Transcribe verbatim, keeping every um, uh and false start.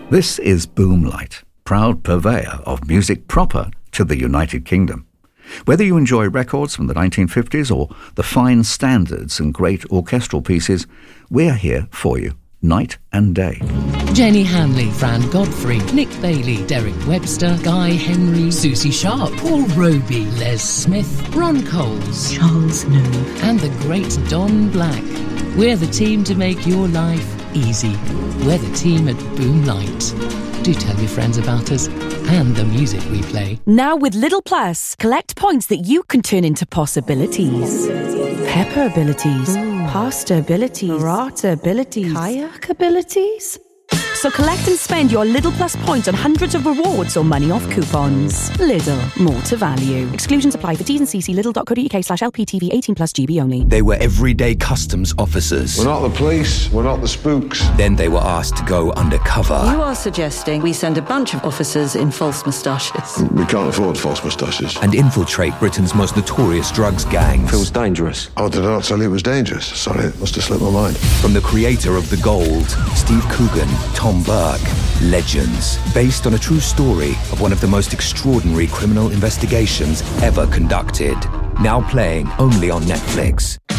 This is Boomlight, proud purveyor of music proper to the United Kingdom. Whether you enjoy records from the nineteen fifties or the fine standards and great orchestral pieces, we're here for you, night and day. Jenny Hanley, Fran Godfrey, Nick Bailey, Derek Webster, Guy Henry, Susie Sharp, Paul Roby, Les Smith, Ron Coles, Charles Nove, and the great Don Black. We're the team to make your life easy. We're the team at Boomlight. Do tell your friends about us and the music we play. Now with Lidl Plus, collect points that you can turn into possibilities. Pepper abilities, Ooh. Pasta abilities, Burrata abilities, kayak abilities. So collect and spend your Lidl Plus points on hundreds of rewards or money off coupons. Lidl, more to value. Exclusions apply for T's and C's. Lidl.co.uk slash LPTV eighteen plus G B only. They were everyday customs officers. We're not the police. We're not the spooks. Then they were asked to go undercover. You are suggesting we send a bunch of officers in false moustaches. We can't afford false moustaches. And infiltrate Britain's most notorious drugs gangs. Feels dangerous. Oh, did I not tell you it was dangerous? Sorry, it must have slipped my mind. From the creator of The Gold, Steve Coogan, Tom Burke, Legends, based on a true story of one of the most extraordinary criminal investigations ever conducted. Now playing only on Netflix.